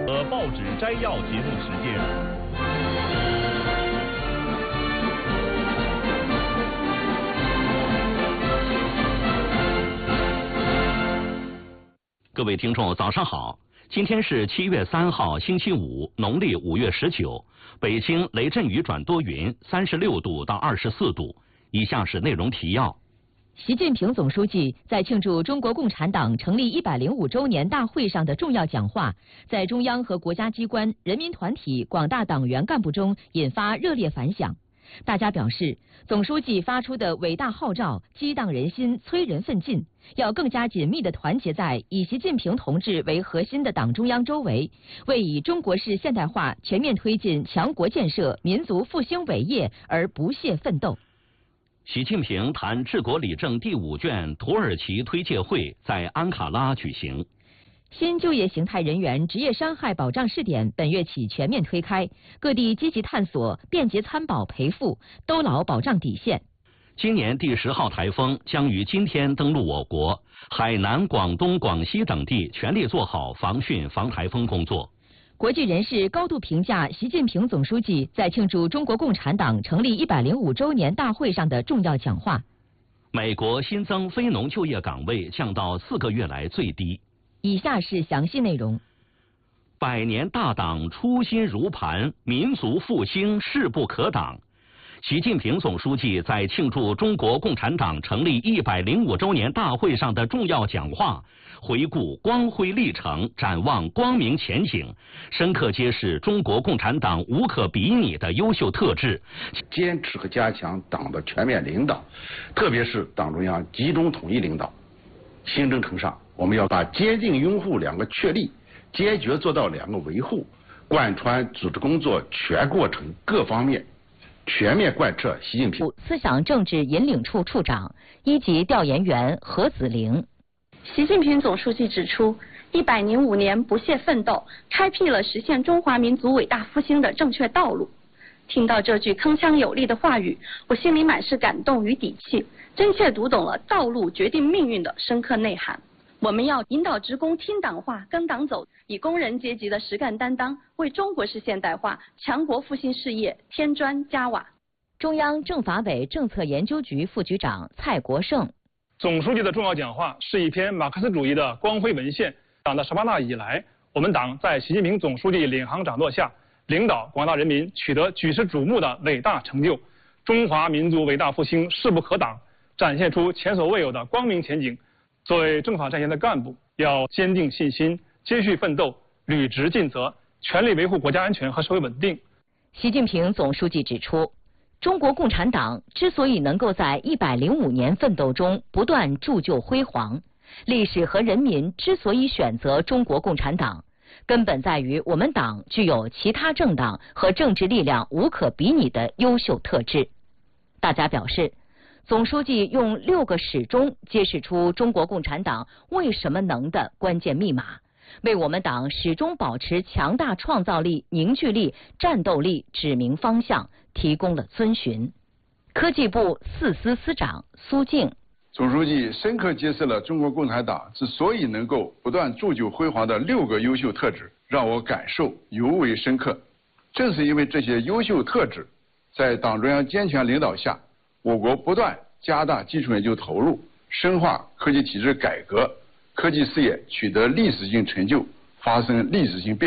报纸摘要节目时间。各位听众，早上好！今天是7月3号，星期五，农历5月19。北京雷阵雨转多云，36度到24度。以下是内容提要。 习近平总书记在庆祝中国共产党成立105周年大会上的重要讲话，在中央和国家机关、人民团体、广大党员干部中引发热烈反响。大家表示，总书记发出的伟大号召激荡人心，催人奋进，要更加紧密地团结在以习近平同志为核心的党中央周围，为以中国式现代化全面推进强国建设、民族复兴伟业而不懈奋斗。 习近平谈治国理政第5卷土耳其推介会在安卡拉举行。 新就业形态人员职业伤害保障试点本月起全面推开，各地积极探索便捷参保赔付，兜牢保障底线。 今年第10号台风将于今天登陆我国，海南、广东、广西等地全力做好防汛防台风工作。 国际人士高度评价习近平总书记在庆祝中国共产党成立105周年大会上的重要讲话。 美国新增非农就业岗位降到4个月来最低。 以下是详细内容。 百年大党初心如磐，民族复兴势不可挡。习近平总书记在庆祝中国共产党成立105周年大会上的重要讲话，回顾光辉历程，展望光明前景，深刻揭示中国共产党无可比拟的优秀特质， 坚持和加强党的全面领导，特别是党中央集中统一领导。新征程上，我们要把坚定拥护2个确立，坚决做到2个维护，贯穿组织工作全过程各方面，全面贯彻习近平思想政治引领处处长、1级调研员何子玲。 习近平总书记指出，105年不懈奋斗，开辟了实现中华民族伟大复兴的正确道路。听到这句铿锵有力的话语，我心里满是感动与底气，真切读懂了道路决定命运的深刻内涵。我们要引导职工听党话、跟党走，以工人阶级的实干担当，为中国式现代化强国复兴事业添砖加瓦。 中央政法委政策研究局副局长蔡国胜。 总书记的重要讲话是一篇马克思主义的光辉文献。党的18大以来，我们党在习近平总书记领航掌舵下，领导广大人民取得举世瞩目的伟大成就，中华民族伟大复兴势不可挡，展现出前所未有的光明前景。作为政法战线的干部，要坚定信心，继续奋斗，履职尽责，全力维护国家安全和社会稳定。 习近平总书记指出，中国共产党之所以能够在105年奋斗中不断铸就辉煌，历史和人民之所以选择中国共产党，根本在于我们党具有其他政党和政治力量无可比拟的优秀特质。大家表示，总书记用6个始终揭示出中国共产党为什么能的关键密码，为我们党始终保持强大创造力、凝聚力、战斗力指明方向，提供了遵循。科技部4司司长苏静。 总书记深刻揭示了中国共产党之所以能够不断铸就辉煌的6个优秀特质，让我感受尤为深刻。正是因为这些优秀特质，在党中央坚强领导下，我国不断加大基础研究投入，深化科技体制改革，科技事业取得历史性成就，发生历史性变化。